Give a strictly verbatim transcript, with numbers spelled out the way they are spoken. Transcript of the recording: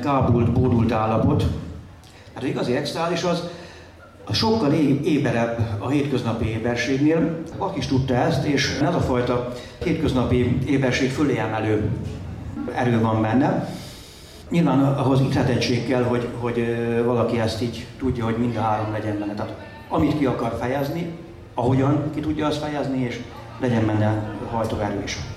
kábult, bódult állapot. Hát az igazi extális az, az sokkal éberebb a hétköznapi éberségnél. Bach is tudta ezt, és ez a fajta hétköznapi éberség fölé emelő erő van benne. Nyilván ahhoz ithetettség kell, hogy, hogy valaki ezt így tudja, hogy mind a három legyen benne. Tehát amit ki akar fejezni, ahogyan ki tudja azt fejezni, és legyen benne hajtóerő is.